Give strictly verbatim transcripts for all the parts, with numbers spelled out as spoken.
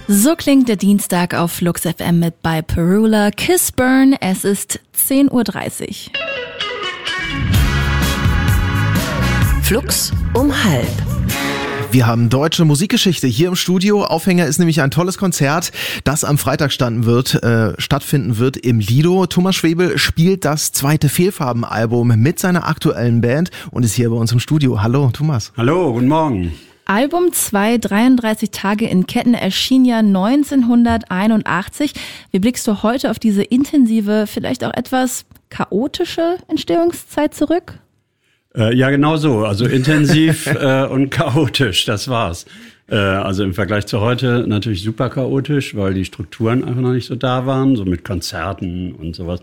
So klingt der Dienstag auf Flux F M mit By Perula, Kiss Burn. Es ist zehn Uhr dreißig. Flux um halb. Wir haben deutsche Musikgeschichte hier im Studio. Aufhänger ist nämlich ein tolles Konzert, das am Freitag standen wird, äh, stattfinden wird im Lido. Thomas Schwebel spielt das zweite Fehlfarben-Album mit seiner aktuellen Band und ist hier bei uns im Studio. Hallo, Thomas. Hallo, guten Morgen. Album zwei, dreiunddreißig Tage in Ketten, erschien ja neunzehnhunderteinundachtzig. Wie blickst du heute auf diese intensive, vielleicht auch etwas chaotische Entstehungszeit zurück? Äh, ja, genau so. Also intensiv äh, und chaotisch, das war's. Äh, also im Vergleich zu heute natürlich super chaotisch, weil die Strukturen einfach noch nicht so da waren, so mit Konzerten und sowas.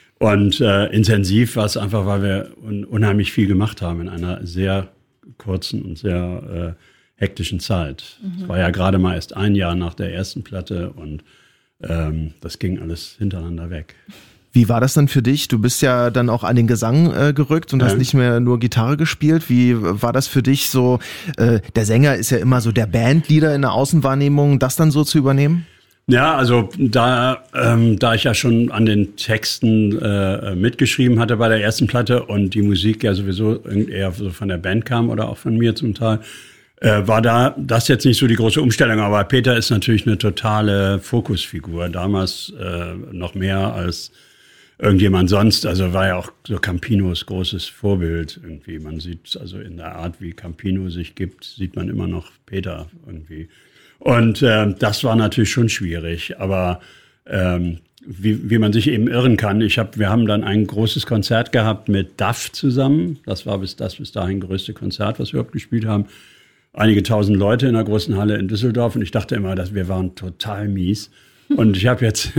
Und äh, intensiv war es einfach, weil wir un- unheimlich viel gemacht haben in einer sehr kurzen und sehr äh, hektischen Zeit. Es mhm. war ja gerade mal erst ein Jahr nach der ersten Platte und ähm, das ging alles hintereinander weg. Wie war das dann für dich? Du bist ja dann auch an den Gesang äh, gerückt und ja. hast nicht mehr nur Gitarre gespielt. Wie war das für dich so? Äh, der Sänger ist ja immer so der Bandleader in der Außenwahrnehmung, das dann so zu übernehmen? Ja, also da, ähm, da ich ja schon an den Texten äh, mitgeschrieben hatte bei der ersten Platte und die Musik ja sowieso eher so von der Band kam oder auch von mir zum Teil, äh, war da das jetzt nicht so die große Umstellung. Aber Peter ist natürlich eine totale Fokusfigur, damals äh, noch mehr als irgendjemand sonst. Also war ja auch so Campinos großes Vorbild irgendwie. Man sieht also in der Art, wie Campino sich gibt, sieht man immer noch Peter irgendwie. Und äh, das war natürlich schon schwierig, aber ähm, wie, wie man sich eben irren kann. Ich hab, wir haben dann ein großes Konzert gehabt mit D A F zusammen. Das war bis, das bis dahin größte Konzert, was wir überhaupt gespielt haben. Einige tausend Leute in der großen Halle in Düsseldorf. Und ich dachte immer, dass wir waren total mies. Und ich habe jetzt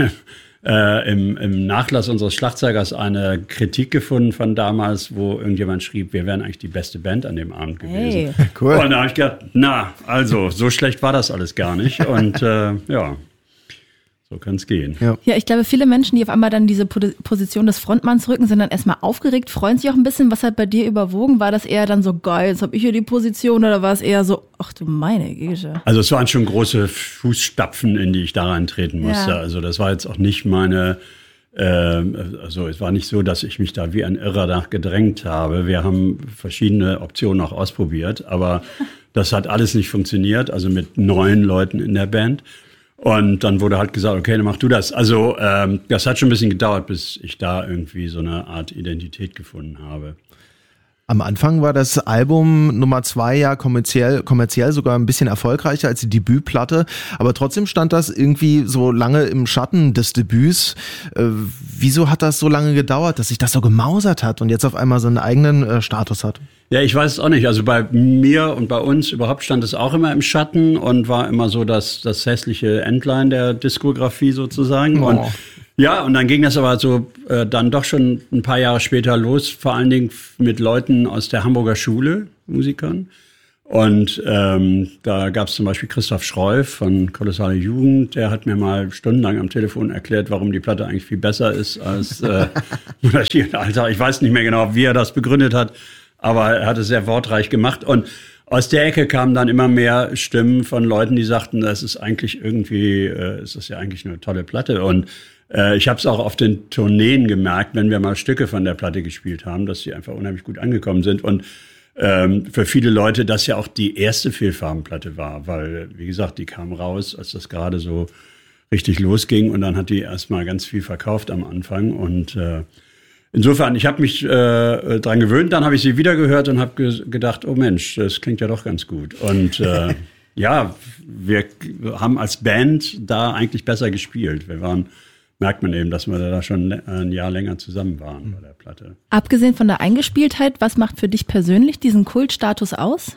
äh, im, im Nachlass unseres Schlagzeugers eine Kritik gefunden von damals, wo irgendjemand schrieb, wir wären eigentlich die beste Band an dem Abend gewesen. Hey. Cool. Und da habe ich gedacht, na, also so schlecht war das alles gar nicht. Und äh, ja, so kann es gehen. Ja. Ja, ich glaube, viele Menschen, die auf einmal dann diese Position des Frontmanns rücken, sind dann erstmal aufgeregt, freuen sich auch ein bisschen. Was hat bei dir überwogen? War das eher dann so, geil, jetzt habe ich hier die Position, oder war es eher so, ach du meine Güte? Also es waren schon große Fußstapfen, in die ich da reintreten musste. Ja. Also das war jetzt auch nicht meine, äh, also es war nicht so, dass ich mich da wie ein Irrer nachgedrängt habe. Wir haben verschiedene Optionen auch ausprobiert, aber das hat alles nicht funktioniert, also mit neun Leuten in der Band. Und dann wurde halt gesagt, okay, dann mach du das. Also ähm, das hat schon ein bisschen gedauert, bis ich da irgendwie so eine Art Identität gefunden habe. Am Anfang war das Album Nummer zwei ja kommerziell, kommerziell sogar ein bisschen erfolgreicher als die Debütplatte, aber trotzdem stand das irgendwie so lange im Schatten des Debüts. Äh, wieso hat das so lange gedauert, dass sich das so gemausert hat und jetzt auf einmal so einen eigenen äh, Status hat? Ja, ich weiß es auch nicht. Also bei mir und bei uns überhaupt stand es auch immer im Schatten und war immer so das, das hässliche Endline der Diskografie sozusagen. Oh. Und ja, und dann ging das aber so äh, dann doch schon ein paar Jahre später los, vor allen Dingen mit Leuten aus der Hamburger Schule, Musikern. Und ähm, da gab es zum Beispiel Christoph Schreuf von Kolossale Jugend, der hat mir mal stundenlang am Telefon erklärt, warum die Platte eigentlich viel besser ist als äh, Monarchie und Alltag. Ich weiß nicht mehr genau, wie er das begründet hat, aber er hat es sehr wortreich gemacht. Und aus der Ecke kamen dann immer mehr Stimmen von Leuten, die sagten, das ist eigentlich irgendwie, äh, ist das ja eigentlich eine tolle Platte. Und äh, ich habe es auch auf den Tourneen gemerkt, wenn wir mal Stücke von der Platte gespielt haben, dass sie einfach unheimlich gut angekommen sind. Und ähm, für viele Leute das ja auch die erste Fehlfarbenplatte war, weil, wie gesagt, die kam raus, als das gerade so richtig losging. Und dann hat die erstmal ganz viel verkauft am Anfang. Und äh, insofern, ich habe mich äh, dran gewöhnt, dann habe ich sie wieder gehört und habe ge- gedacht, oh Mensch, das klingt ja doch ganz gut. Und äh, ja, wir haben als Band da eigentlich besser gespielt. Wir waren, merkt man eben, dass wir da schon ein Jahr länger zusammen waren bei der Platte. Abgesehen von der Eingespieltheit, was macht für dich persönlich diesen Kultstatus aus?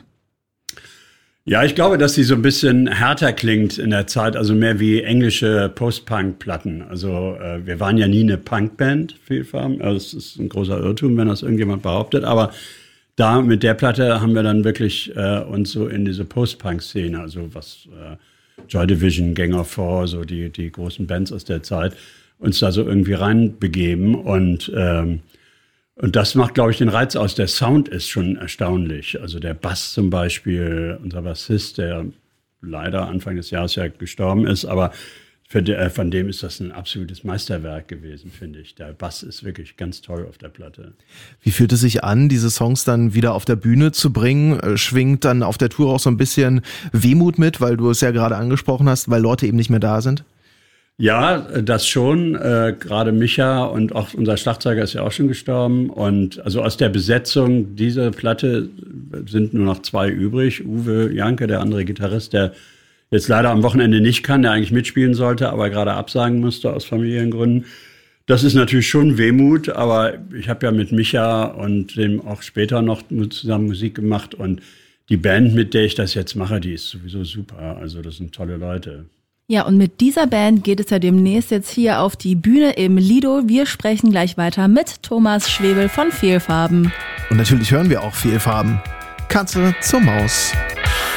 Ja, ich glaube, dass sie so ein bisschen härter klingt in der Zeit, also mehr wie englische Post-Punk-Platten. Also äh, wir waren ja nie eine Punk-Band, Fehlfarben. Also das ist ein großer Irrtum, wenn das irgendjemand behauptet. Aber da mit der Platte haben wir dann wirklich äh, uns so in diese Post-Punk-Szene, also was äh, Joy Division, Gang of Four, so die die großen Bands aus der Zeit, uns da so irgendwie reinbegeben. Und ähm, Und das macht, glaube ich, den Reiz aus. Der Sound ist schon erstaunlich. Also der Bass zum Beispiel, unser Bassist, der leider Anfang des Jahres ja gestorben ist, aber für de, äh, von dem ist das ein absolutes Meisterwerk gewesen, finde ich. Der Bass ist wirklich ganz toll auf der Platte. Wie fühlt es sich an, diese Songs dann wieder auf der Bühne zu bringen? Äh, schwingt dann auf der Tour auch so ein bisschen Wehmut mit, weil du es ja gerade angesprochen hast, weil Leute eben nicht mehr da sind? Ja, das schon. Äh, gerade Micha und auch unser Schlagzeuger ist ja auch schon gestorben. Und also aus der Besetzung dieser Platte sind nur noch zwei übrig. Uwe Janke, der andere Gitarrist, der jetzt leider am Wochenende nicht kann, der eigentlich mitspielen sollte, aber gerade absagen musste aus Familiengründen. Das ist natürlich schon Wehmut, aber ich habe ja mit Micha und dem auch später noch zusammen Musik gemacht. Und die Band, mit der ich das jetzt mache, die ist sowieso super. Also das sind tolle Leute. Ja, und mit dieser Band geht es ja demnächst jetzt hier auf die Bühne im Lido. Wir sprechen gleich weiter mit Thomas Schwebel von Fehlfarben. Und natürlich hören wir auch Fehlfarben. Katze zur Maus.